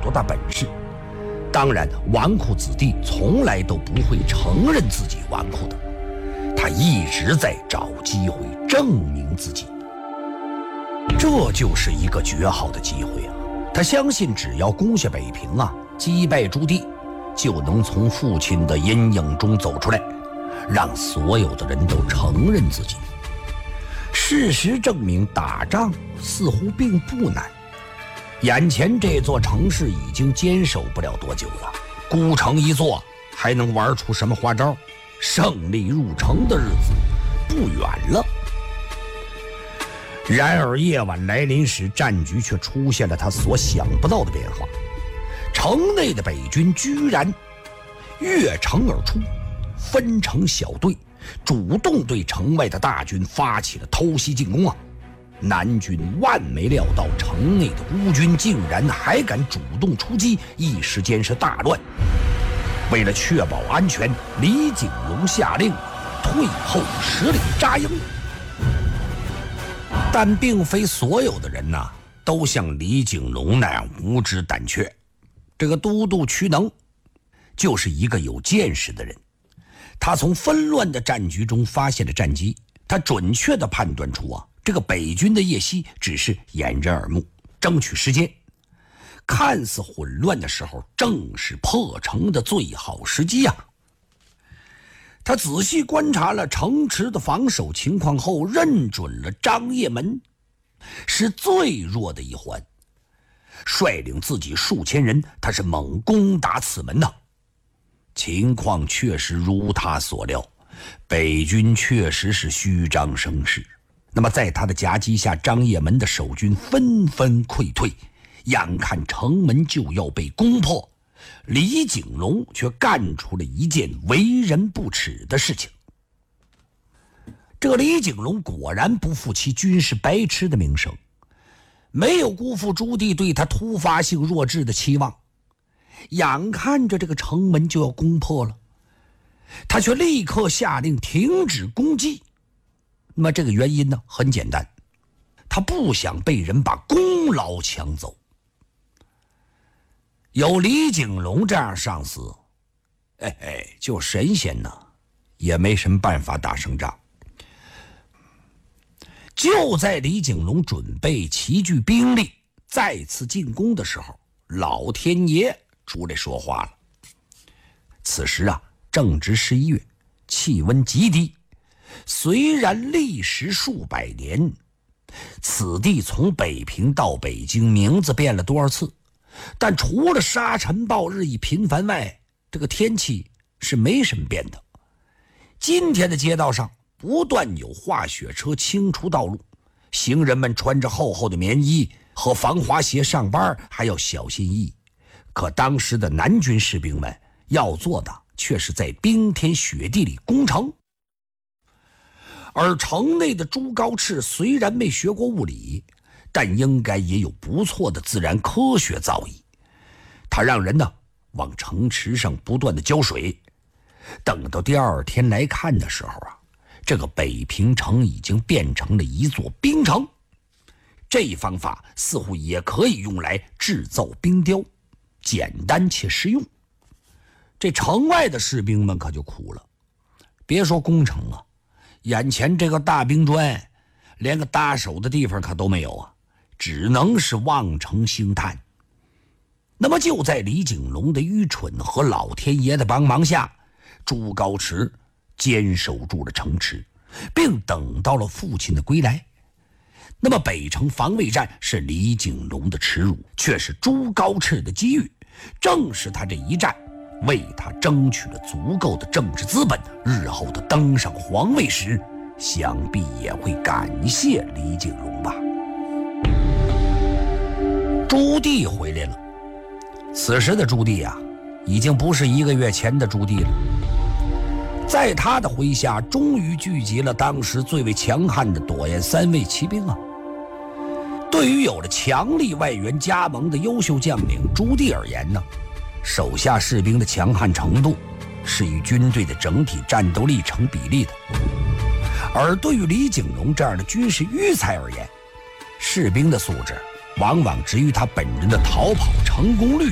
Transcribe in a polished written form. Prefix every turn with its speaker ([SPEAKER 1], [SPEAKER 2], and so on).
[SPEAKER 1] 多大本事。当然，纨绔子弟从来都不会承认自己纨绔的，他一直在找机会证明自己。这就是一个绝好的机会啊！他相信只要攻下北平啊，击败朱棣，就能从父亲的阴影中走出来，让所有的人都承认自己。事实证明，打仗似乎并不难。眼前这座城市已经坚守不了多久了，孤城一座，还能玩出什么花招？胜利入城的日子不远了。然而夜晚来临时，战局却出现了他所想不到的变化。城内的北军居然越城而出，分成小队，主动对城外的大军发起了偷袭进攻啊！南军万没料到城内的孤军竟然还敢主动出击，一时间是大乱。为了确保安全，李景龙下令退后10里扎营。但并非所有的人都像李景龙那样无知胆怯。这个都督屈能就是一个有见识的人，他从纷乱的战局中发现了战机，他准确地判断出这个北军的夜袭只是掩人耳目，争取时间。看似混乱的时候，正是破城的最好时机啊！他仔细观察了城池的防守情况后，认准了张掖门是最弱的一环，率领自己数千人，他是猛攻打此门呐。情况确实如他所料，北军确实是虚张声势。那么在他的夹击下，张掖门的守军纷纷溃退，眼看城门就要被攻破，李景龙却干出了一件为人不齿的事情。这个李景龙果然不负其军事白痴的名声，没有辜负朱棣对他突发性弱智的期望。眼看着这个城门就要攻破了，他却立刻下令停止攻击。那么这个原因呢，很简单，他不想被人把功劳抢走。有李景龙这样上司，就神仙呢也没什么办法打胜仗。就在李景龙准备齐聚兵力再次进攻的时候，老天爷出来说话了。此时正值11月，气温极低，虽然历时数百年，此地从北平到北京名字变了多少次，但除了沙尘暴日益频繁外，这个天气是没什么变的。今天的街道上不断有化雪车清除道路，行人们穿着厚厚的棉衣和防滑鞋上班还要小心翼翼。可当时的南军士兵们要做的却是在冰天雪地里攻城。而城内的朱高炽虽然没学过物理，但应该也有不错的自然科学造诣。他让人往城池上不断的浇水，等到第二天来看的时候这个北平城已经变成了一座冰城。这一方法似乎也可以用来制造冰雕，简单且实用。这城外的士兵们可就苦了，别说攻城眼前这个大冰砖连个搭手的地方可都没有只能是望城兴叹。那么就在李景龙的愚蠢和老天爷的帮忙下，朱高炽坚守住了城池，并等到了父亲的归来。那么北城防卫战是李景龙的耻辱，却是朱高炽的机遇。正是他这一战，为他争取了足够的政治资本，日后他登上皇位时，想必也会感谢李景龙吧。朱棣回来了，此时的朱棣已经不是1个月前的朱棣了。在他的麾下，终于聚集了当时最为强悍的朵颜3位骑兵对于有了强力外援加盟的优秀将领朱棣而言手下士兵的强悍程度是与军队的整体战斗力成比例的。而对于李景龙这样的军事愚才而言，士兵的素质往往只与他本人的逃跑成功率